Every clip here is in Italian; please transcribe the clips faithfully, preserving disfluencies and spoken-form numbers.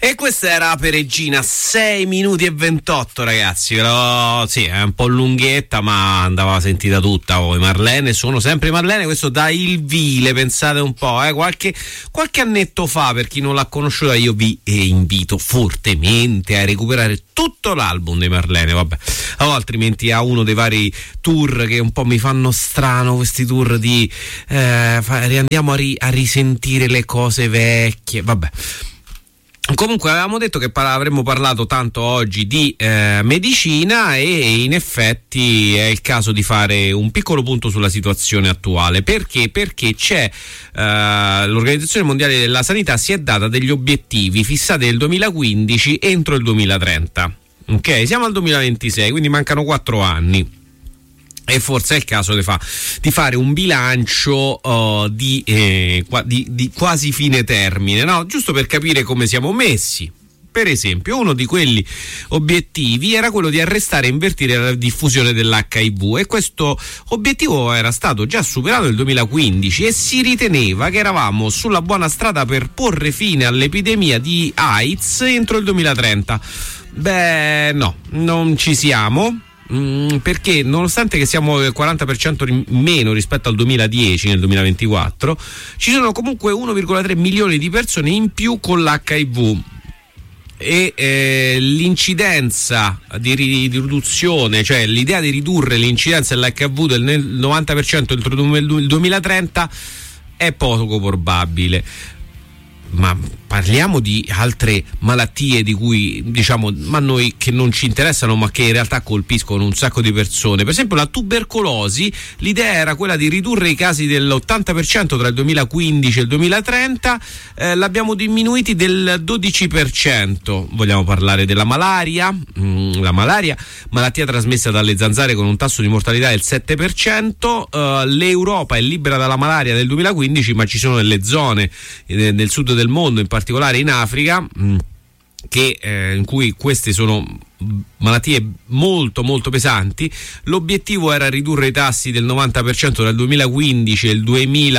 E questa era Peregrina, sei minuti e ventotto, ragazzi. Però sì, è un po' lunghetta, ma andava sentita tutta. Poi Marlene, sono sempre Marlene. Questo da Il Vile, pensate un po', eh? qualche, qualche annetto fa, per chi non l'ha conosciuta, io vi eh, invito fortemente a recuperare tutto l'album di Marlene. Vabbè, o altrimenti ha uno dei vari tour che un po' mi fanno strano, questi tour di eh, andiamo a, ri, a risentire le cose vecchie. Vabbè. Comunque avevamo detto che par- avremmo parlato tanto oggi di eh, medicina, e in effetti è il caso di fare un piccolo punto sulla situazione attuale. Perché? Perché c'è eh, l'Organizzazione Mondiale della Sanità si è data degli obiettivi fissati nel duemilaquindici entro il duemilatrenta. Ok, siamo al duemilaventisei, quindi mancano quattro anni. E forse è il caso di, fa, di fare un bilancio uh, di, eh, qua, di, di quasi fine termine, no? Giusto per capire come siamo messi. Per esempio, uno di quelli obiettivi era quello di arrestare e invertire la diffusione dell'H I V, e questo obiettivo era stato già superato nel duemilaquindici e si riteneva che eravamo sulla buona strada per porre fine all'epidemia di AIDS entro il duemilatrenta. Beh, no, non ci siamo. Mm, perché nonostante che siamo del quaranta per cento meno rispetto al duemiladieci, nel duemilaventiquattro, ci sono comunque uno virgola tre milioni di persone in più con l'H I V, e eh, l'incidenza di, ri- di riduzione, cioè l'idea di ridurre l'incidenza dell'H I V del novanta per cento entro il duemilatrenta è poco probabile. Ma parliamo di altre malattie di cui, diciamo, ma noi che non ci interessano, ma che in realtà colpiscono un sacco di persone. Per esempio la tubercolosi, l'idea era quella di ridurre i casi dell'ottanta per cento tra il duemilaquindici e il duemilatrenta, eh, l'abbiamo diminuiti del dodici per cento. Vogliamo parlare della malaria, mm, la malaria, malattia trasmessa dalle zanzare con un tasso di mortalità del sette per cento. eh, l'Europa è libera dalla malaria nel duemilaquindici, ma ci sono delle zone eh, nel sud del mondo, in particolare in Africa, mh, che, eh, in cui queste sono malattie molto molto pesanti. L'obiettivo era ridurre i tassi del novanta per cento tra il duemilaquindici e il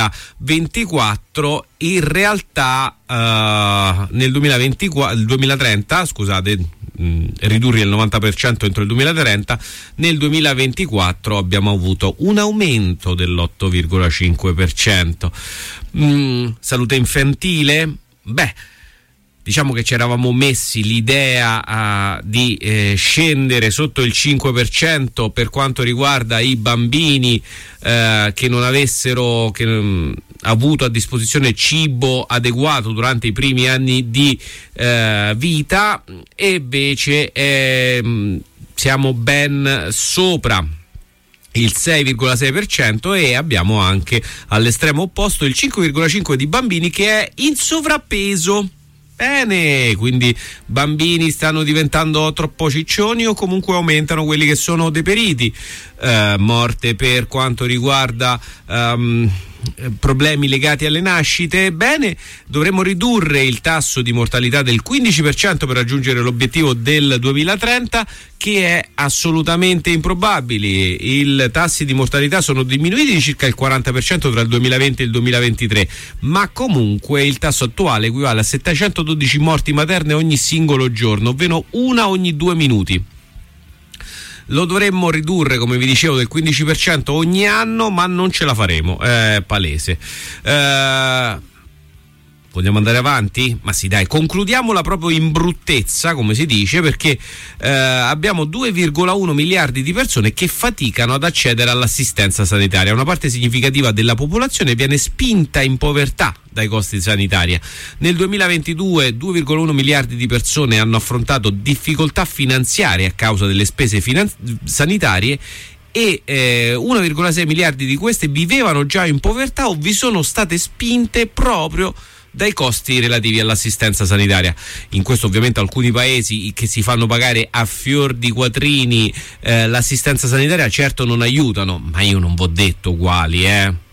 duemilaventiquattro. In realtà eh, nel duemilaventiquattro, il duemilatrenta, scusate, mh, ridurre il novanta per cento entro il duemilatrenta. Nel duemilaventiquattro abbiamo avuto un aumento dell'otto virgola cinque per cento. mh, salute infantile, beh, diciamo che ci eravamo messi l'idea uh, di eh, scendere sotto il cinque per cento per quanto riguarda i bambini uh, che non avessero che, um, avuto a disposizione cibo adeguato durante i primi anni di uh, vita, e invece eh, siamo ben sopra il sei virgola sei per cento, e abbiamo anche all'estremo opposto il cinque virgola cinque per cento di bambini che è in sovrappeso. Bene, quindi bambini stanno diventando troppo ciccioni o comunque aumentano quelli che sono deperiti. Eh, morte per quanto riguarda um, problemi legati alle nascite. Bene, dovremmo ridurre il tasso di mortalità del quindici per cento per raggiungere l'obiettivo del duemilatrenta, che è assolutamente improbabile. I tassi di mortalità sono diminuiti di circa il quaranta per cento tra il duemilaventi e il duemilaventitré, ma comunque il tasso attuale equivale a settecentododici morti materne ogni singolo giorno, ovvero una ogni due minuti. Lo dovremmo ridurre, come vi dicevo, del quindici per cento ogni anno, ma non ce la faremo, è palese. Eh, vogliamo andare avanti? Ma sì, dai, concludiamola proprio in bruttezza, come si dice, perché eh, abbiamo due virgola uno miliardi di persone che faticano ad accedere all'assistenza sanitaria. Una parte significativa della popolazione viene spinta in povertà dai costi sanitari. Nel duemilaventidue due virgola uno miliardi di persone hanno affrontato difficoltà finanziarie a causa delle spese finan- sanitarie, e eh, uno virgola sei miliardi di queste vivevano già in povertà o vi sono state spinte proprio dai costi relativi all'assistenza sanitaria. In questo ovviamente alcuni paesi che si fanno pagare a fior di quattrini eh, l'assistenza sanitaria certo non aiutano, ma io non v'ho detto quali, eh